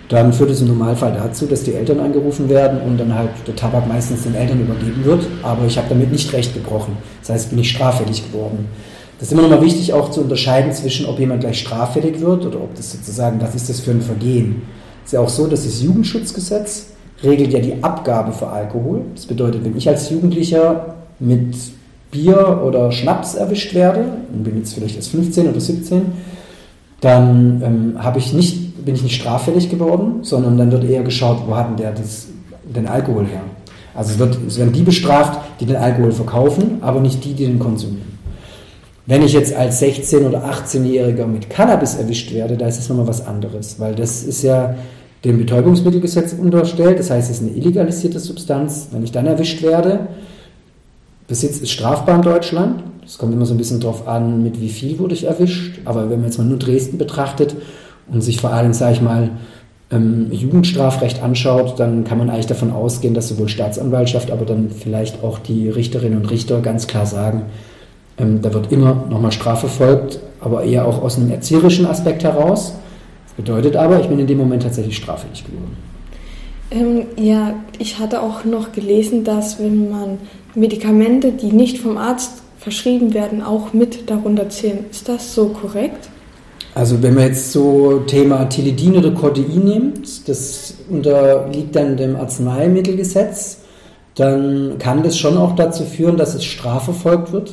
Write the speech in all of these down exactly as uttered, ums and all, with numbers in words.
dann führt es im Normalfall dazu, dass die Eltern angerufen werden und dann halt der Tabak meistens den Eltern übergeben wird, aber ich habe damit nicht Recht gebrochen. Das heißt, bin ich straffällig geworden. Das ist immer nochmal wichtig, auch zu unterscheiden zwischen, ob jemand gleich straffällig wird oder ob das sozusagen, was ist das für ein Vergehen. Es ist ja auch so, dass das Jugendschutzgesetz regelt ja die Abgabe für Alkohol. Das bedeutet, wenn ich als Jugendlicher mit Bier oder Schnaps erwischt werde, und bin jetzt vielleicht erst fünfzehn oder siebzehn, dann ähm, habe ich nicht, bin ich nicht straffällig geworden, sondern dann wird eher geschaut, wo hat denn der das, den Alkohol her. Also es, wird, es werden die bestraft, die den Alkohol verkaufen, aber nicht die, die den konsumieren. Wenn ich jetzt als sechzehn- oder achtzehnjähriger mit Cannabis erwischt werde, da ist es nochmal was anderes, weil das ist ja dem Betäubungsmittelgesetz unterstellt, das heißt, es ist eine illegalisierte Substanz. Wenn ich dann erwischt werde, Besitz ist strafbar in Deutschland, das kommt immer so ein bisschen drauf an, mit wie viel wurde ich erwischt, aber wenn man jetzt mal nur Dresden betrachtet und sich vor allem, sage ich mal, ähm, Jugendstrafrecht anschaut, dann kann man eigentlich davon ausgehen, dass sowohl Staatsanwaltschaft, aber dann vielleicht auch die Richterinnen und Richter ganz klar sagen, ähm, da wird immer nochmal strafverfolgt, aber eher auch aus einem erzieherischen Aspekt heraus. Das bedeutet aber, ich bin in dem Moment tatsächlich straffällig geworden. Ähm, ja, ich hatte auch noch gelesen, dass wenn man Medikamente, die nicht vom Arzt verschrieben werden, auch mit darunter zählen. Ist das so korrekt? Also wenn man jetzt so Thema Tilidin oder Codein nimmt, das unterliegt dann dem Arzneimittelgesetz, dann kann das schon auch dazu führen, dass es strafverfolgt wird.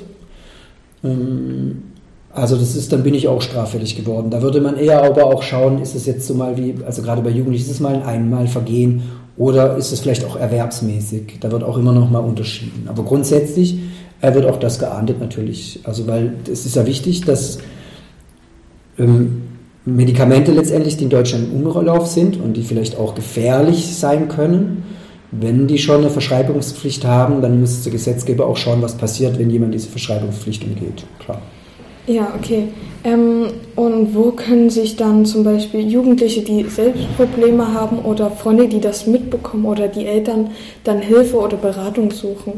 Also das ist, dann bin ich auch straffällig geworden. Da würde man eher aber auch schauen, ist es jetzt so mal wie, also gerade bei Jugendlichen, ist es mal ein Einmalvergehen oder ist es vielleicht auch erwerbsmäßig? Da wird auch immer noch mal unterschieden. Aber grundsätzlich äh, wird auch das geahndet natürlich. Also weil es ist ja wichtig, dass ähm, Medikamente letztendlich, die in Deutschland im Umlauf sind und die vielleicht auch gefährlich sein können, wenn die schon eine Verschreibungspflicht haben, dann müsste der Gesetzgeber auch schauen, was passiert, wenn jemand diese Verschreibungspflicht umgeht. Klar. Ja, okay. Ähm, und wo können sich dann zum Beispiel Jugendliche, die selbst Probleme haben oder Freunde, die das mitbekommen oder die Eltern dann Hilfe oder Beratung suchen?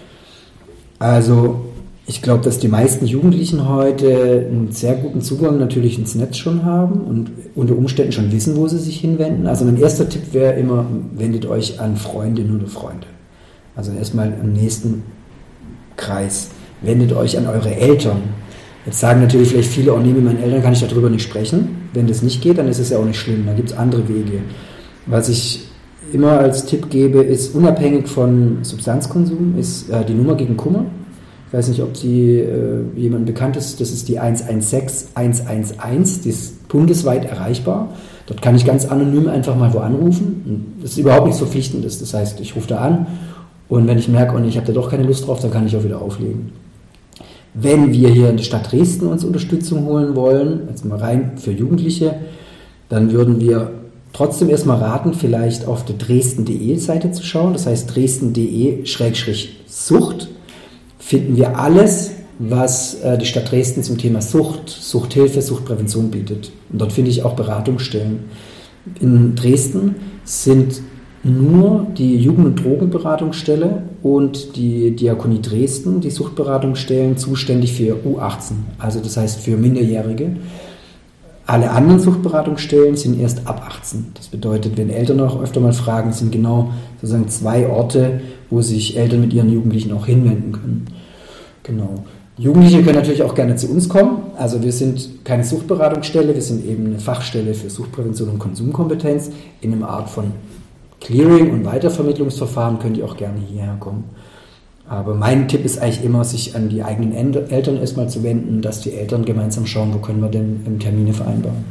Also ich glaube, dass die meisten Jugendlichen heute einen sehr guten Zugang natürlich ins Netz schon haben und unter Umständen schon wissen, wo sie sich hinwenden. Also mein erster Tipp wäre immer, wendet euch an Freundinnen oder Freunde. Also erstmal im nächsten Kreis. Wendet euch an eure Eltern. Jetzt sagen natürlich vielleicht viele, oh nee, mit meinen Eltern kann ich darüber nicht sprechen. Wenn das nicht geht, dann ist es ja auch nicht schlimm, dann gibt es andere Wege. Was ich immer als Tipp gebe, ist unabhängig von Substanzkonsum, ist äh, die Nummer gegen Kummer. Ich weiß nicht, ob die äh, jemand bekannt ist, das ist die eins eins sechs eins eins eins, die ist bundesweit erreichbar. Dort kann ich ganz anonym einfach mal wo anrufen. Das ist überhaupt nichts Verpflichtendes, das heißt, ich rufe da an und wenn ich merke, und ich habe da doch keine Lust drauf, dann kann ich auch wieder auflegen. Wenn wir hier in der Stadt Dresden uns Unterstützung holen wollen, jetzt mal rein für Jugendliche, dann würden wir trotzdem erstmal raten, vielleicht auf der dresden punkt de Seite zu schauen. Das heißt dresden punkt de Schrägstrich Sucht finden wir alles, was äh, die Stadt Dresden zum Thema Sucht, Suchthilfe, Suchtprävention bietet. Und dort finde ich auch Beratungsstellen. In Dresden sind nur die Jugend- und Drogenberatungsstelle und die Diakonie Dresden, die Suchtberatungsstellen, zuständig für U achtzehn, also das heißt für Minderjährige. Alle anderen Suchtberatungsstellen sind erst ab achtzehn. Das bedeutet, wenn Eltern auch öfter mal fragen, sind genau sozusagen zwei Orte, wo sich Eltern mit ihren Jugendlichen auch hinwenden können. Genau. Jugendliche können natürlich auch gerne zu uns kommen. Also wir sind keine Suchtberatungsstelle, wir sind eben eine Fachstelle für Suchtprävention und Konsumkompetenz. In einer Art von Clearing- und Weitervermittlungsverfahren könnt ihr auch gerne hierher kommen. Aber mein Tipp ist eigentlich immer, sich an die eigenen Eltern erstmal zu wenden, dass die Eltern gemeinsam schauen, wo können wir denn Termine vereinbaren.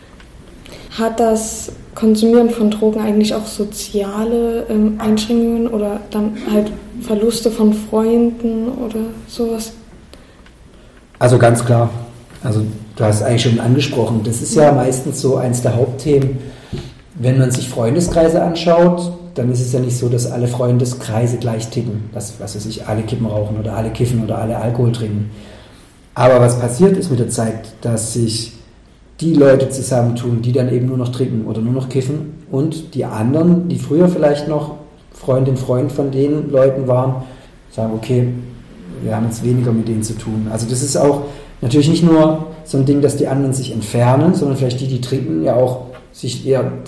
Hat das Konsumieren von Drogen eigentlich auch soziale ähm, Einschränkungen oder dann halt Verluste von Freunden oder sowas? Also ganz klar. Also du hast es eigentlich schon angesprochen. Das ist ja meistens so eins der Hauptthemen. Wenn man sich Freundeskreise anschaut, dann ist es ja nicht so, dass alle Freundeskreise gleich ticken. Dass, was weiß ich, alle Kippen rauchen oder alle kiffen oder alle Alkohol trinken. Aber was passiert ist mit der Zeit, dass sich die Leute zusammentun, die dann eben nur noch trinken oder nur noch kiffen und die anderen, die früher vielleicht noch Freundin, Freund von den Leuten waren, sagen, okay, wir haben jetzt weniger mit denen zu tun. Also das ist auch natürlich nicht nur so ein Ding, dass die anderen sich entfernen, sondern vielleicht die, die trinken, ja auch sich eher